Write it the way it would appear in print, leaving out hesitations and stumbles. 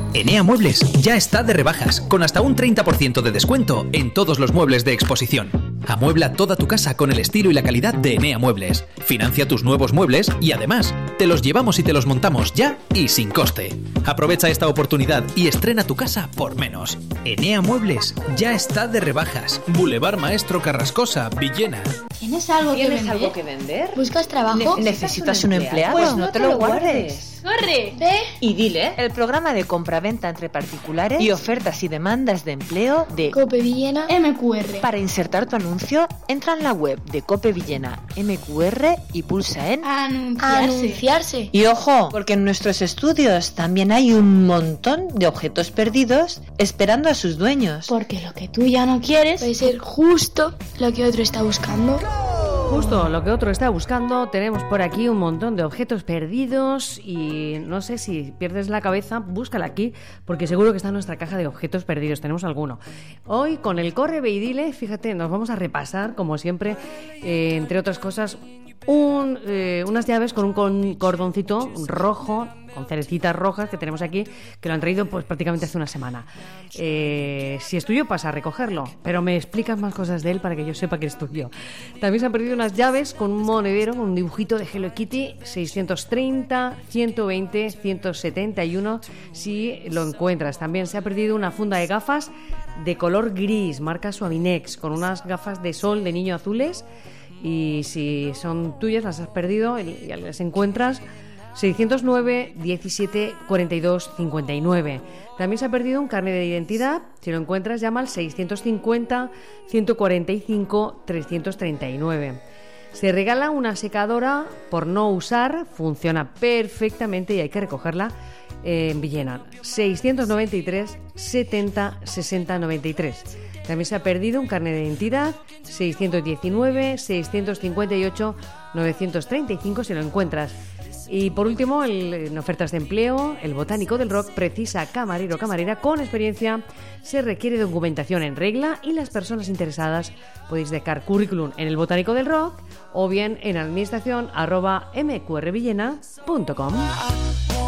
Enea Muebles ya está de rebajas, con hasta un 30% de descuento en todos los muebles de exposición. Amuebla toda tu casa con el estilo y la calidad de Enea Muebles. Financia tus nuevos muebles y además te los llevamos y te los montamos ya y sin coste. Aprovecha esta oportunidad y estrena tu casa por menos. Enea Muebles ya está de rebajas. Boulevard Maestro Carrascosa, Villena. ¿Tienes algo que vender? ¿Buscas trabajo? ¿Necesitas un empleado? Pues no te lo guardes. ¡Corre! Ve Y dile el programa de compraventa entre particulares y ofertas y demandas de empleo de Cope Villena MQR. Para insertar tu anuncio, entra en la web de Cope Villena MQR y pulsa en Anunciarse. Y ojo, porque en nuestros estudios también hay un montón de objetos perdidos esperando a sus dueños. Porque lo que tú ya no quieres puede ser justo lo que otro está buscando. Justo lo que otro está buscando. Tenemos por aquí un montón de objetos perdidos y no sé, si pierdes la cabeza, búscala aquí, porque seguro que está en nuestra caja de objetos perdidos. Tenemos alguno. Hoy con el Corre, ve y dile, fíjate, nos vamos a repasar, como siempre, entre otras cosas, unas llaves con un cordoncito rojo, con cerecitas rojas que tenemos aquí, que lo han traído pues prácticamente hace una semana. Si es tuyo, pasa a recogerlo, pero me explicas más cosas de él para que yo sepa que es tuyo. También se han perdido unas llaves con un monedero, un dibujito de Hello Kitty, 630, 120, 171, si lo encuentras. También se ha perdido una funda de gafas de color gris, marca Suavinex, con unas gafas de sol de niño azules, y si son tuyas, las has perdido y las encuentras, 609 17 42 59. También se ha perdido un carnet de identidad. Si lo encuentras, llama al 650 145 339. Se regala una secadora por no usar, funciona perfectamente y hay que recogerla en Villena. 693 70 60 93. También se ha perdido un carnet de identidad, 619 658 935, si lo encuentras. Y por último, en ofertas de empleo, el Botánico del Rock precisa camarero o camarera con experiencia. Se requiere documentación en regla y las personas interesadas podéis dejar currículum en el Botánico del Rock o bien en administración@mqrvillena.com.